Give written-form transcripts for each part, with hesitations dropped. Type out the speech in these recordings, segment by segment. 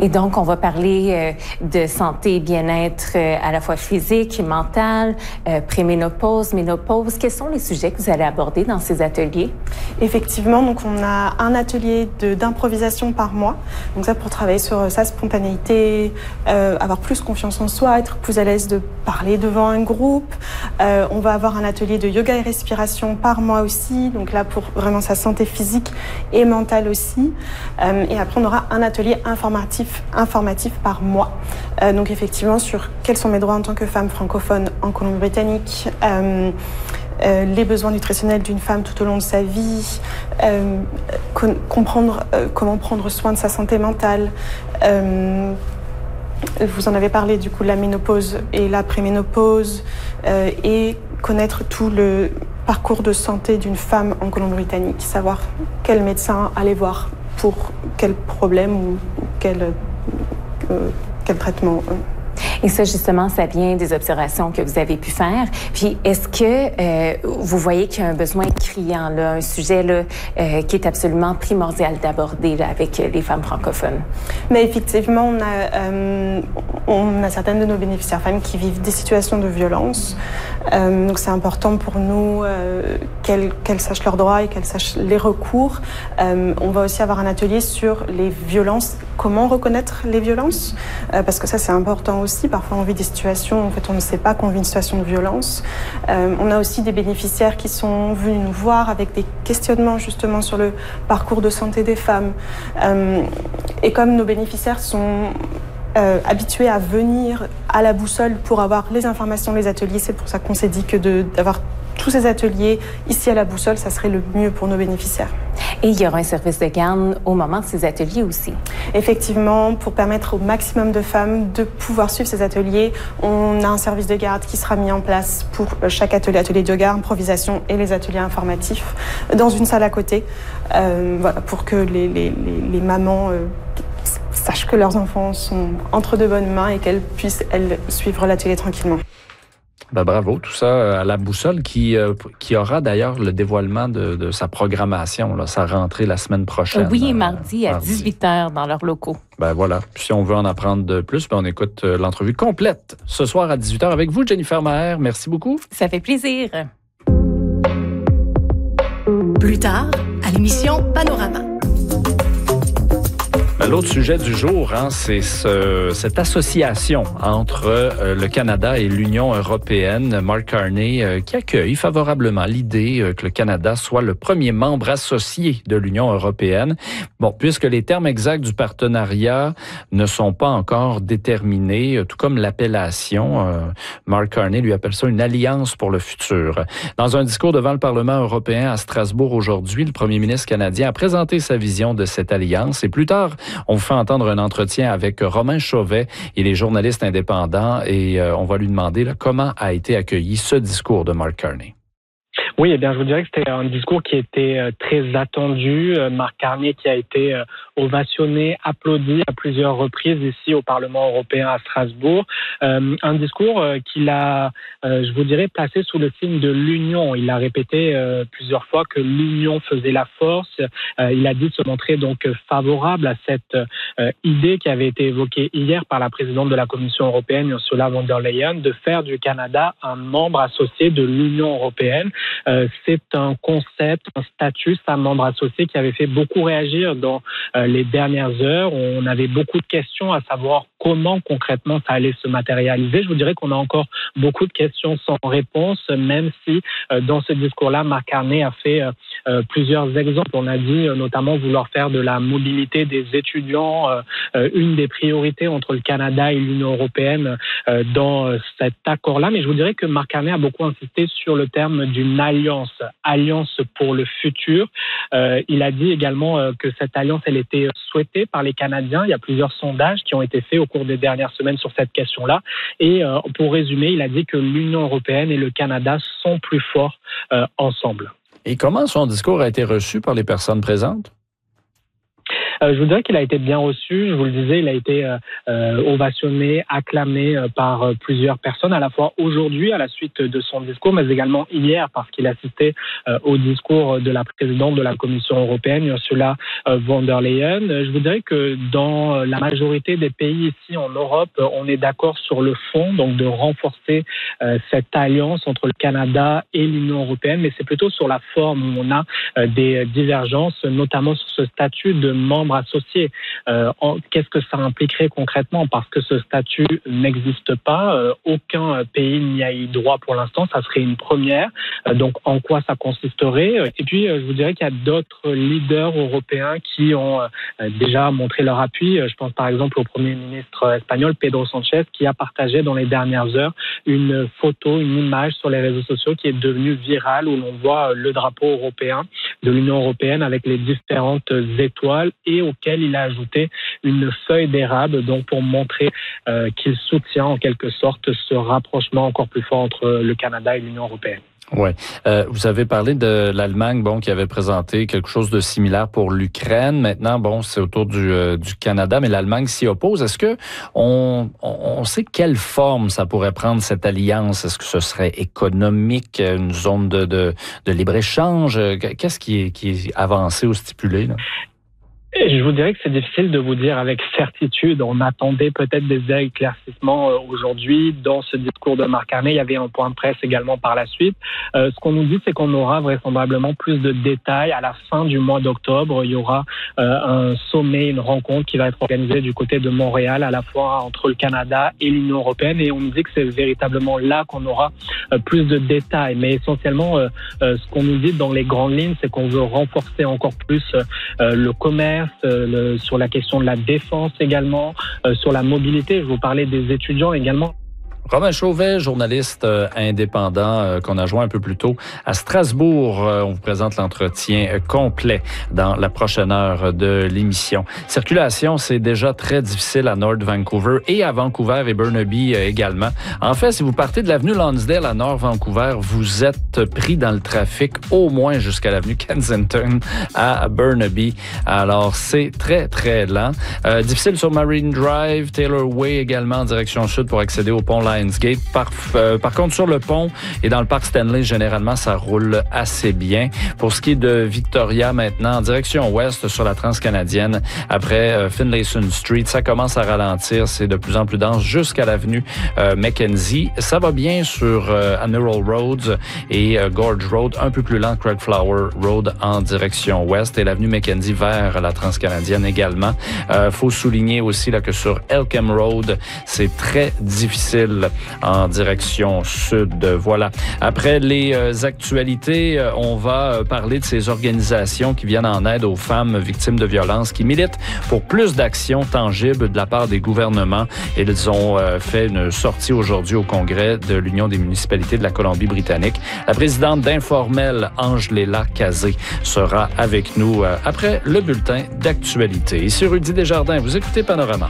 Et donc, on va parler de santé et bien-être à la fois physique, mentale, préménopause, ménopause. Quels sont les sujets que vous allez aborder dans ces ateliers? Effectivement, donc on a un atelier d'improvisation par mois. Donc ça, pour travailler sur sa spontanéité, avoir plus confiance en soi, être plus à l'aise de parler devant un groupe. On va avoir un atelier de yoga et respiration par mois aussi. Donc là, pour vraiment sa santé physique et mentale aussi. Et après, on aura un atelier informatif par mois. Donc effectivement, sur quels sont mes droits en tant que femme francophone en Colombie-Britannique, les besoins nutritionnels d'une femme tout au long de sa vie, comprendre comment prendre soin de sa santé mentale. Vous en avez parlé du coup de la ménopause et la préménopause et connaître tout le parcours de santé d'une femme en Colombie-Britannique, savoir quel médecin aller voir pour quel problème ou quel traitement. Et ça, justement, ça vient des observations que vous avez pu faire. Puis, est-ce que vous voyez qu'il y a un besoin criant, là, un sujet là, qui est absolument primordial d'aborder là, avec les femmes francophones? Mais effectivement, on a certaines de nos bénéficiaires femmes qui vivent des situations de violence. Donc, c'est important pour nous qu'elles sachent leurs droits et qu'elles sachent les recours. On va aussi avoir un atelier sur les violences, comment reconnaître les violences, parce que ça, c'est important aussi. Parfois, on vit des situations, en fait, on ne sait pas qu'on vit une situation de violence. On a aussi des bénéficiaires qui sont venus nous voir avec des questionnements, justement, sur le parcours de santé des femmes. Et comme nos bénéficiaires sont habitués à venir à la boussole pour avoir les informations, les ateliers, c'est pour ça qu'on s'est dit que d'avoir tous ces ateliers ici à la boussole, ça serait le mieux pour nos bénéficiaires. Et il y aura un service de garde au moment de ces ateliers aussi. Effectivement, pour permettre au maximum de femmes de pouvoir suivre ces ateliers, on a un service de garde qui sera mis en place pour chaque atelier de yoga, improvisation et les ateliers informatifs dans une salle à côté, voilà, pour que les mamans sachent que leurs enfants sont entre de bonnes mains et qu'elles puissent, elles, suivre l'atelier tranquillement. Ben bravo, tout ça à la boussole qui aura d'ailleurs le dévoilement de sa programmation, là, sa rentrée la semaine prochaine. Oui, mardi à 18h dans leurs locaux. Ben voilà, puis si on veut en apprendre de plus, ben on écoute l'entrevue complète ce soir à 18h avec vous, Jennifer Maher. Merci beaucoup. Ça fait plaisir. Plus tard, à l'émission Panorama. L'autre sujet du jour, c'est cette association entre le Canada et l'Union européenne. Mark Carney qui accueille favorablement l'idée que le Canada soit le premier membre associé de l'Union européenne. Bon, puisque les termes exacts du partenariat ne sont pas encore déterminés, tout comme l'appellation, Mark Carney lui appelle ça une alliance pour le futur. Dans un discours devant le Parlement européen à Strasbourg aujourd'hui, le premier ministre canadien a présenté sa vision de cette alliance et plus tard, on vous fait entendre un entretien avec Romain Chauvet. Il est journaliste indépendant et on va lui demander là, comment a été accueilli ce discours de Mark Carney. Oui, eh bien, je vous dirais que c'était un discours qui était très attendu. Mark Carney qui a été ovationné, applaudi à plusieurs reprises ici au Parlement européen à Strasbourg. Un discours qu'il a, je vous dirais, placé sous le signe de l'union. Il a répété plusieurs fois que l'union faisait la force. Il a dit se montrer donc favorable à cette idée qui avait été évoquée hier par la présidente de la Commission européenne, Ursula von der Leyen, de faire du Canada un membre associé de l'Union européenne. C'est un concept, un statut, un membre associé qui avait fait beaucoup réagir dans les dernières heures. On avait beaucoup de questions à savoir comment concrètement ça allait se matérialiser. Je vous dirais qu'on a encore beaucoup de questions sans réponse, même si dans ce discours-là, Mark Carney a fait plusieurs exemples. On a dit notamment vouloir faire de la mobilité des étudiants une des priorités entre le Canada et l'Union européenne dans cet accord-là. Mais je vous dirais que Mark Carney a beaucoup insisté sur le terme d'une alliance pour le futur. Il a dit également que cette alliance, elle était souhaitée par les Canadiens. Il y a plusieurs sondages qui ont été faits au cours des dernières semaines sur cette question-là. Et pour résumer, il a dit que l'Union européenne et le Canada sont plus forts ensemble. Et comment son discours a été reçu par les personnes présentes? Je vous dirais qu'il a été bien reçu. Je vous le disais, il a été ovationné, acclamé par plusieurs personnes, à la fois aujourd'hui à la suite de son discours, mais également hier parce qu'il assistait au discours de la présidente de la Commission européenne, Ursula von der Leyen. Je vous dirais que dans la majorité des pays ici en Europe, on est d'accord sur le fond, donc de renforcer cette alliance entre le Canada et l'Union européenne, mais c'est plutôt sur la forme où on a des divergences, notamment sur ce statut de membre associé. Qu'est-ce que ça impliquerait concrètement? Parce que ce statut n'existe pas, aucun pays n'y a eu droit pour l'instant, ça serait une première. Donc en quoi ça consisterait? Et puis je vous dirais qu'il y a d'autres leaders européens qui ont déjà montré leur appui. Je pense par exemple au Premier ministre espagnol Pedro Sánchez qui a partagé dans les dernières heures une photo, une image sur les réseaux sociaux qui est devenue virale où l'on voit le drapeau européen de l'Union européenne avec les différentes étoiles et auquel il a ajouté une feuille d'érable donc pour montrer qu'il soutient en quelque sorte ce rapprochement encore plus fort entre le Canada et l'Union européenne. Oui. Vous avez parlé de l'Allemagne, qui avait présenté quelque chose de similaire pour l'Ukraine. Maintenant, c'est autour du Canada, mais l'Allemagne s'y oppose. Est-ce que on sait quelle forme ça pourrait prendre, cette alliance? Est-ce que ce serait économique, une zone de libre-échange? Qu'est-ce qui est avancé ou stipulé, là? Et je vous dirais que c'est difficile de vous dire avec certitude. On attendait peut-être des éclaircissements aujourd'hui. Dans ce discours de Mark Carney, il y avait un point de presse également par la suite. Ce qu'on nous dit, c'est qu'on aura vraisemblablement plus de détails à la fin du mois d'octobre. Il y aura un sommet, une rencontre qui va être organisée du côté de Montréal, à la fois entre le Canada et l'Union européenne. Et on nous dit que c'est véritablement là qu'on aura plus de détails. Mais essentiellement, ce qu'on nous dit dans les grandes lignes, c'est qu'on veut renforcer encore plus le commerce, sur la question de la défense également, sur la mobilité. Je vous parlais des étudiants également. Romain Chauvet, journaliste indépendant qu'on a joint un peu plus tôt à Strasbourg. On vous présente l'entretien complet dans la prochaine heure de l'émission. Circulation, c'est déjà très difficile à North Vancouver et à Vancouver et Burnaby également. En fait, si vous partez de l'avenue Lonsdale à North Vancouver, vous êtes pris dans le trafic au moins jusqu'à l'avenue Kensington à Burnaby. Alors, c'est très, très lent. Difficile sur Marine Drive, Taylor Way également en direction sud pour accéder au pont Lionsgate. Par contre, sur le pont et dans le parc Stanley, généralement, ça roule assez bien. Pour ce qui est de Victoria maintenant, en direction ouest sur la transcanadienne, après Finlayson Street, ça commence à ralentir. C'est de plus en plus dense jusqu'à l'avenue Mackenzie. Ça va bien sur Admiral Road et Gorge Road, un peu plus lent Craig Flower Road en direction ouest et l'avenue Mackenzie vers la transcanadienne également. Faut souligner aussi là que sur Elkham Road, c'est très difficile en direction sud. Voilà. Après les actualités, on va parler de ces organisations qui viennent en aide aux femmes victimes de violences, qui militent pour plus d'actions tangibles de la part des gouvernements. Et ils ont fait une sortie aujourd'hui au Congrès de l'Union des municipalités de la Colombie-Britannique. La présidente d'Informel, Angeléla Cazé, sera avec nous après le bulletin d'actualité. Ici Rudy Desjardins, vous écoutez Panorama.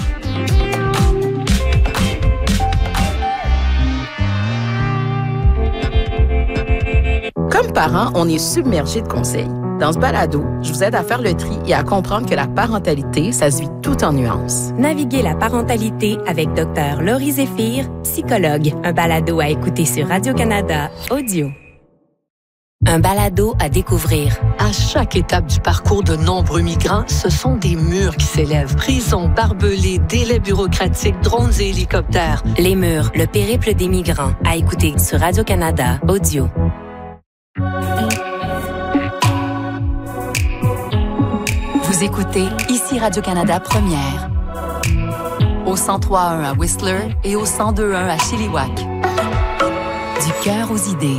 Comme parents, on est submergé de conseils. Dans ce balado, je vous aide à faire le tri et à comprendre que la parentalité, ça se vit tout en nuances. Naviguez la parentalité avec Dr. Laurie Zéphir, psychologue. Un balado à écouter sur Radio-Canada Audio. Un balado à découvrir. À chaque étape du parcours de nombreux migrants, ce sont des murs qui s'élèvent. Prisons, barbelés, délais bureaucratiques, drones et hélicoptères. Les murs, le périple des migrants. À écouter sur Radio-Canada Audio. Vous écoutez ici Radio-Canada Première. Au 103.1 à Whistler et au 102.1 à Chilliwack. Du cœur aux idées.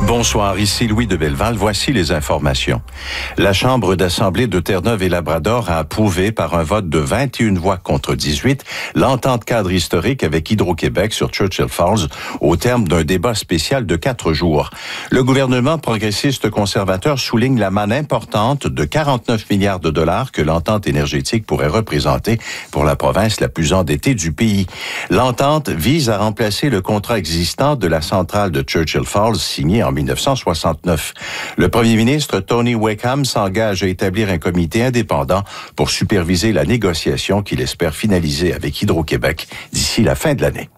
Bonsoir, ici Louis de Belleval. Voici les informations. La Chambre d'Assemblée de Terre-Neuve et Labrador a approuvé par un vote de 21 voix contre 18 l'entente cadre historique avec Hydro-Québec sur Churchill Falls au terme d'un débat spécial de 4 jours. Le gouvernement progressiste conservateur souligne la manne importante de 49 milliards de dollars que l'entente énergétique pourrait représenter pour la province la plus endettée du pays. L'entente vise à remplacer le contrat existant de la centrale de Churchill Falls signé en 1969. Le premier ministre Tony Wakeham s'engage à établir un comité indépendant pour superviser la négociation qu'il espère finaliser avec Hydro-Québec d'ici la fin de l'année.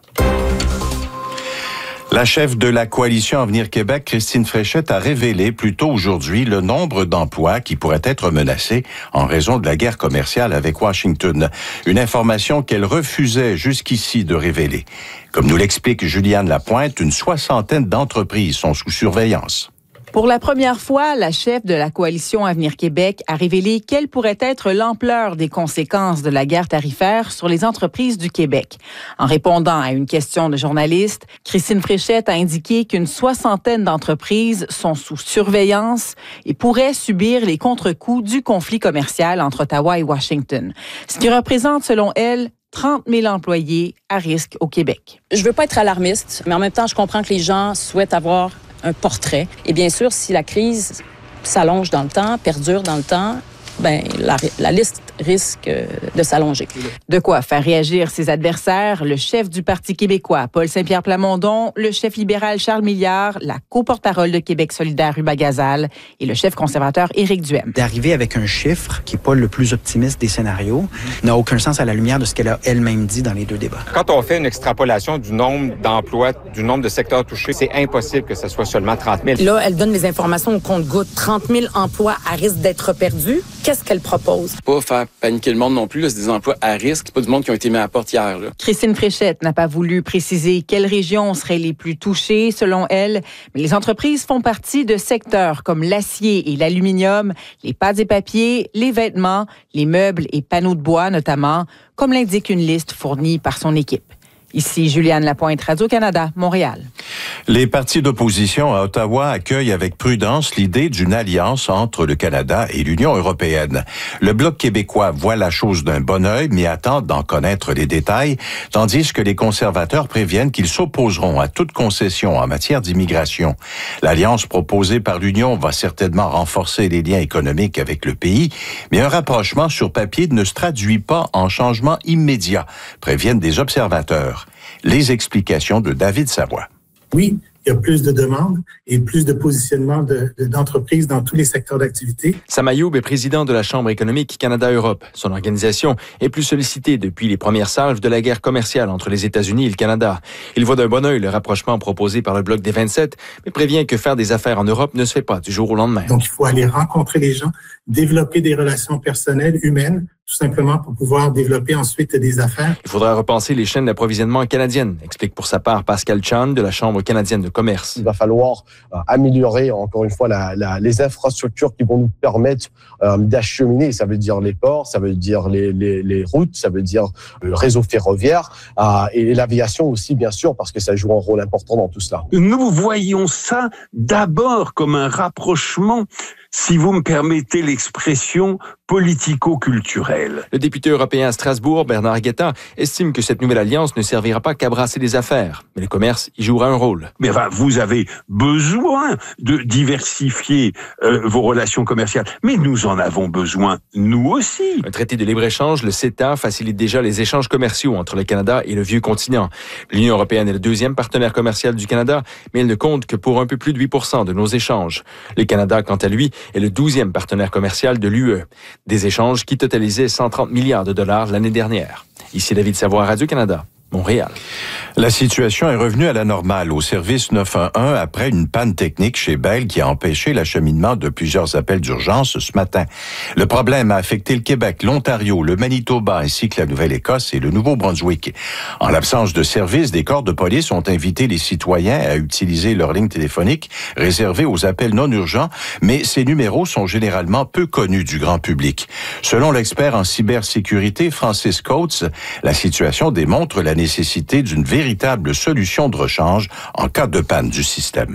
La chef de la coalition Avenir Québec, Christine Fréchette, a révélé plus tôt aujourd'hui le nombre d'emplois qui pourraient être menacés en raison de la guerre commerciale avec Washington. Une information qu'elle refusait jusqu'ici de révéler. Comme nous l'explique Juliane Lapointe, une 60aine d'entreprises sont sous surveillance. Pour la première fois, la chef de la coalition Avenir Québec a révélé quelle pourrait être l'ampleur des conséquences de la guerre tarifaire sur les entreprises du Québec. En répondant à une question de journaliste, Christine Fréchette a indiqué qu'une 60aine d'entreprises sont sous surveillance et pourraient subir les contre-coups du conflit commercial entre Ottawa et Washington, ce qui représente, selon elle, 30 000 employés à risque au Québec. Je veux pas être alarmiste, mais en même temps, je comprends que les gens souhaitent avoir un portrait. Et bien sûr, si la crise s'allonge dans le temps, perdure dans le temps, ben la liste risque de s'allonger. De quoi faire réagir ses adversaires, le chef du Parti québécois, Paul Saint-Pierre Plamondon, le chef libéral Charles Milliard, la co-porte-parole de Québec solidaire Ruba Gazal et le chef conservateur Éric Duhem. D'arriver avec un chiffre qui n'est pas le plus optimiste des scénarios n'a aucun sens à la lumière de ce qu'elle a elle-même dit dans les deux débats. Quand on fait une extrapolation du nombre d'emplois, du nombre de secteurs touchés, c'est impossible que ce soit seulement 30 000. Là, elle donne les informations au compte-gouttes. 30 000 emplois à risque d'être perdus. Qu'est-ce qu'elle propose? Pas faire paniquer le monde non plus, là, c'est des emplois à risque, c'est pas du monde qui ont été mis à la porte hier. Là. Christine Fréchette n'a pas voulu préciser quelles régions seraient les plus touchées, selon elle, mais les entreprises font partie de secteurs comme l'acier et l'aluminium, les pâtes et papiers, les vêtements, les meubles et panneaux de bois notamment, comme l'indique une liste fournie par son équipe. Ici Juliane Lapointe, Radio-Canada, Montréal. Les partis d'opposition à Ottawa accueillent avec prudence l'idée d'une alliance entre le Canada et l'Union européenne. Le Bloc québécois voit la chose d'un bon œil, mais attend d'en connaître les détails, tandis que les conservateurs préviennent qu'ils s'opposeront à toute concession en matière d'immigration. L'alliance proposée par l'Union va certainement renforcer les liens économiques avec le pays, mais un rapprochement sur papier ne se traduit pas en changement immédiat, préviennent des observateurs. Les explications de David Savoie. Oui, il y a plus de demandes et plus de positionnement d'entreprises dans tous les secteurs d'activité. Sam Ayoub est président de la Chambre économique Canada-Europe. Son organisation est plus sollicitée depuis les premières salves de la guerre commerciale entre les États-Unis et le Canada. Il voit d'un bon œil le rapprochement proposé par le Bloc des 27, mais prévient que faire des affaires en Europe ne se fait pas du jour au lendemain. Donc, il faut aller rencontrer les gens, développer des relations personnelles, humaines, tout simplement pour pouvoir développer ensuite des affaires. Il faudra repenser les chaînes d'approvisionnement canadiennes, explique pour sa part Pascal Chan de la Chambre canadienne de commerce. Il va falloir améliorer, encore une fois, les infrastructures qui vont nous permettre d'acheminer. Ça veut dire les ports, ça veut dire les routes, ça veut dire le réseau ferroviaire et l'aviation aussi, bien sûr, parce que ça joue un rôle important dans tout cela. Nous voyons ça d'abord comme un rapprochement, si vous me permettez l'expression, politico-culturelle. Le député européen à Strasbourg, Bernard Guetta, estime que cette nouvelle alliance ne servira pas qu'à brasser des affaires, mais le commerce y jouera un rôle. Mais enfin, vous avez besoin de diversifier vos relations commerciales, mais nous en avons besoin, nous aussi. Un traité de libre-échange, le CETA, facilite déjà les échanges commerciaux entre le Canada et le vieux continent. L'Union européenne est le deuxième partenaire commercial du Canada, mais elle ne compte que pour un peu plus de 8% de nos échanges. Le Canada, quant à lui, est le 12e partenaire commercial de l'UE. Des échanges qui totalisaient 130 milliards de dollars l'année dernière. Ici David Savoie, Radio-Canada. Montréal. La situation est revenue à la normale au service 911 après une panne technique chez Bell qui a empêché l'acheminement de plusieurs appels d'urgence ce matin. Le problème a affecté le Québec, l'Ontario, le Manitoba ainsi que la Nouvelle-Écosse et le Nouveau-Brunswick. En l'absence de service, des corps de police ont invité les citoyens à utiliser leur ligne téléphonique réservée aux appels non urgents, mais ces numéros sont généralement peu connus du grand public. Selon l'expert en cybersécurité Francis Coates, la situation démontre la nécessité d'une véritable solution de rechange en cas de panne du système.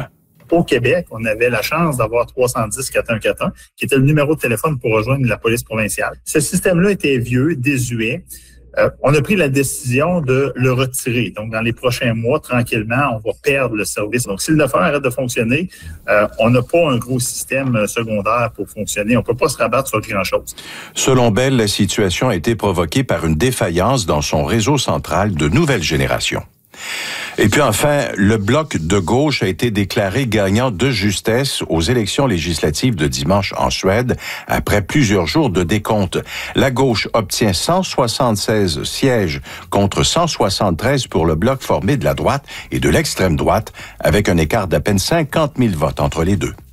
Au Québec, on avait la chance d'avoir 310-4141, qui était le numéro de téléphone pour rejoindre la police provinciale. Ce système-là était vieux, désuet. On a pris la décision de le retirer. Donc, dans les prochains mois, tranquillement, on va perdre le service. Donc, si le 911 arrête de fonctionner, on n'a pas un gros système secondaire pour fonctionner. On peut pas se rabattre sur grand-chose. Selon Bell, la situation a été provoquée par une défaillance dans son réseau central de nouvelle génération. Et puis enfin, le bloc de gauche a été déclaré gagnant de justesse aux élections législatives de dimanche en Suède après plusieurs jours de décompte. La gauche obtient 176 sièges contre 173 pour le bloc formé de la droite et de l'extrême droite avec un écart d'à peine 50 000 votes entre les deux.